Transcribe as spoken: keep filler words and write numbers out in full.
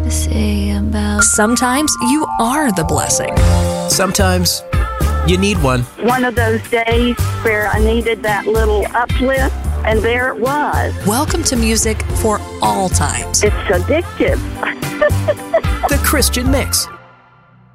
to say about. Sometimes you are the blessing. Sometimes you need one. One of those days where I needed that little uplift, and there it was. Welcome to music for all times. It's addictive. The Christian Mix